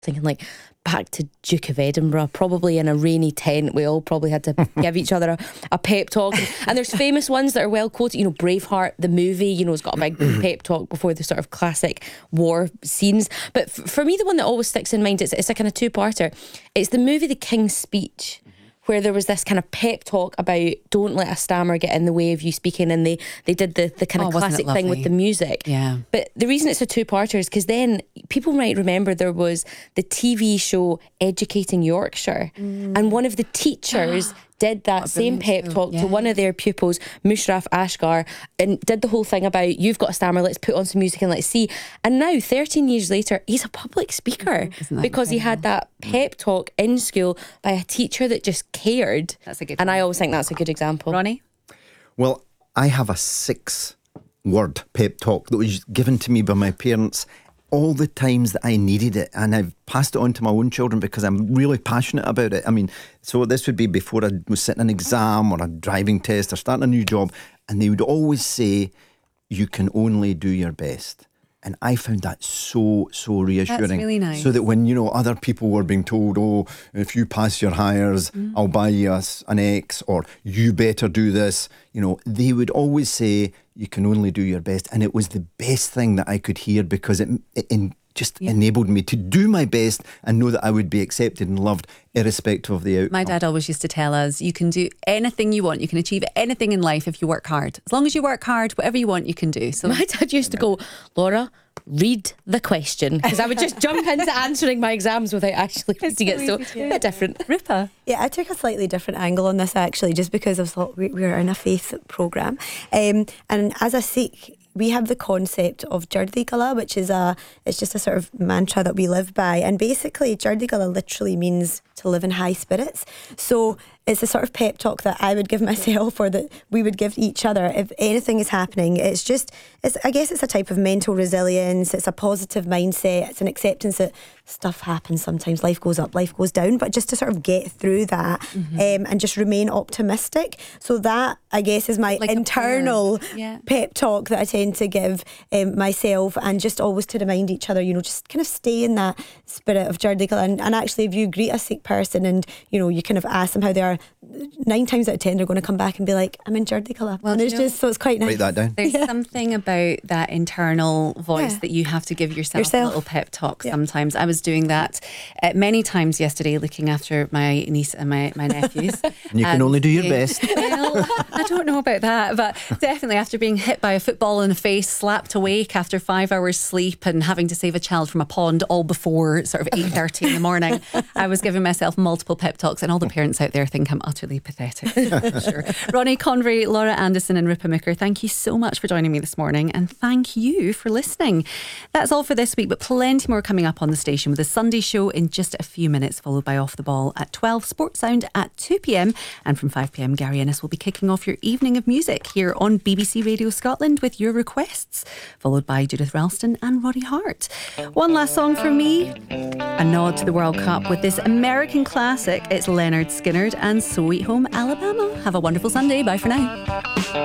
thinking like back to Duke of Edinburgh, probably in a rainy tent. We all probably had to give each other a pep talk. And there's famous ones that are well quoted. You know, Braveheart, the movie, you know, has got a big pep talk before the sort of classic war scenes. But for me, the one that always sticks in mind, it's a kind of two-parter. It's the movie The King's Speech, where there was this kind of pep talk about don't let a stammer get in the way of you speaking, and they did the kind of classic thing with the music. Yeah. But the reason it's a two-parter is because then people might remember there was the TV show Educating Yorkshire, and one of the teachers did that same pep talk to one of their pupils, Mushraf Ashgar, and did the whole thing about, you've got a stammer, let's put on some music and let's see. And now, 13 years later, he's a public speaker because he had that pep talk in school by a teacher that just cared. That's a good And one. I always think that's a good example. Ronnie? Well, I have a 6-word pep talk that was given to me by my parents all the times that I needed it, and I've passed it on to my own children because I'm really passionate about it. I mean, so this would be before I was sitting an exam or a driving test or starting a new job, and they would always say, you can only do your best. And I found that so reassuring. That's really nice. So that when, you know, other people were being told, oh, if you pass your hires, I'll buy you an X, or you better do this, you know, they would always say, you can only do your best. And it was the best thing that I could hear, because it enabled me to do my best and know that I would be accepted and loved irrespective of the outcome. My dad always used to tell us, you can do anything you want, you can achieve anything in life if you work hard. As long as you work hard, whatever you want you can do. So My dad used to go, Laura, read the question, because I would just jump into answering my exams without actually reading it. So a bit different. Rupa? Yeah, I took a slightly different angle on this actually, just because I thought we're in a faith programme. And as a Sikh, we have the concept of Jardi Gala, which is it's just a sort of mantra that we live by. And basically, Jardi Gala literally means to live in high spirits. So it's a sort of pep talk that I would give myself, or that we would give each other if anything is happening. I guess it's a type of mental resilience. It's a positive mindset. It's an acceptance that stuff happens sometimes. Life goes up, life goes down. But just to sort of get through that and just remain optimistic. So that, I guess, is my internal pep talk that I tend to give myself, and just always to remind each other, you know, just kind of stay in that spirit of Jardi Gala. And actually, if you greet a Sikh person and, you know, you kind of ask them how they are, 9 times out of 10 they're going to come back and be like, I'm in Jardi Gala. Well, and it's just, so it's quite nice. Write that down. There's something about that internal voice that you have to give yourself a little pep talk sometimes. I was doing that many times yesterday, looking after my niece and my nephews. And you can only do your best. Well, I don't know about that, but definitely after being hit by a football in the face, slapped awake after 5 hours sleep, and having to save a child from a pond all before sort of 8:30 in the morning, I was giving myself multiple pep talks, and all the parents out there think I'm utterly pathetic. Sure. Ronnie Convery, Laura Anderson and Rupa Mooker, thank you so much for joining me this morning, and thank you for listening. That's all for this week, but plenty more coming up on the station with the Sunday show in just a few minutes, followed by Off the Ball at 12, Sports Sound at 2pm, and from 5pm Gary Innes will be kicking off your evening of music here on BBC Radio Scotland with your requests, followed by Judith Ralston and Roddy Hart. One last song from me, a nod to the World Cup with this American classic. It's Leonard Skinner and Sweet Home Alabama. Have a wonderful Sunday. Bye for now.